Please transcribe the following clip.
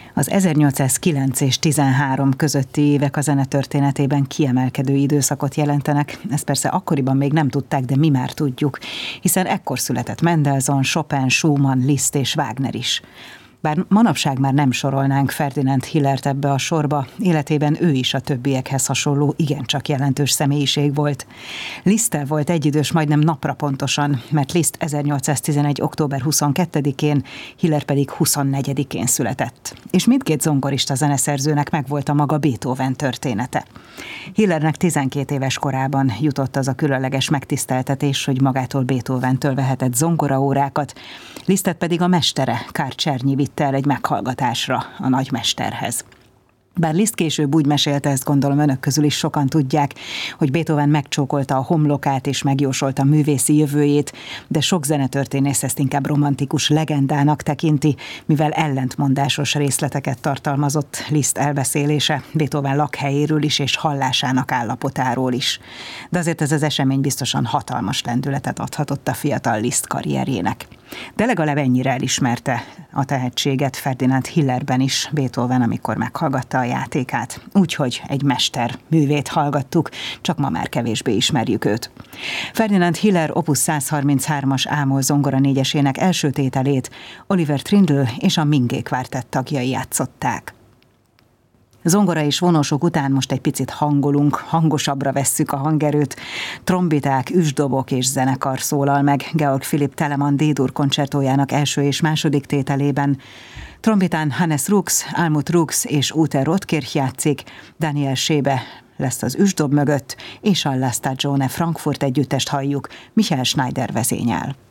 Az 1809 és 13 közötti évek a zene történetében kiemelkedő időszakot jelentenek. Ezt persze akkoriban még nem tudták, de mi már tudjuk, hiszen ekkor született Mendelssohn, Chopin, Schumann, Liszt és Wagner is. Bár manapság már nem sorolnánk Ferdinand Hillert ebbe a sorba, életében ő is a többiekhez hasonló igencsak jelentős személyiség volt. Liszttel volt egyidős majdnem napra pontosan, mert Liszt 1811. október 22-én, Hiller pedig 24-én született. És mindkét zongorista zeneszerzőnek megvolt a maga Beethoven története. Hillernek 12 éves korában jutott az a különleges megtiszteltetés, hogy magától Beethoventől vehetett zongoraórákat, Lisztet pedig a mestere, Karl Czernyi vitte el egy meghallgatásra a nagymesterhez. Bár Liszt később úgy mesélte, ezt gondolom önök közül is sokan tudják, hogy Beethoven megcsókolta a homlokát és megjósolta művészi jövőjét, de sok zenetörténész ezt inkább romantikus legendának tekinti, mivel ellentmondásos részleteket tartalmazott Liszt elbeszélése Beethoven lakhelyéről is és hallásának állapotáról is. De azért ez az esemény biztosan hatalmas lendületet adhatott a fiatal Liszt karrierjének. De legalább ennyire elismerte a tehetséget Ferdinand Hillerben is Beethoven, amikor meghallgatta a játékát. Úgyhogy egy mester művét hallgattuk, csak ma már kevésbé ismerjük őt. Ferdinand Hiller Opus 133-as ámol zongora négyesének első tételét Oliver Trindle és a Mingé Quartett tagjai játszották. Zongora és vonósok után most egy picit hangolunk, hangosabbra vesszük a hangerőt. Trombiták, üsdobok és zenekar szólal meg Georg Philipp Telemann D-dur koncertójának első és második tételében. Trombitán Hannes Rux, Almut Rux és Ute Rotkirch játszik, Daniel Schäbe lesz az üsdob mögött, és a La Stagione Frankfurt együttest halljuk, Michael Schneider vezényel.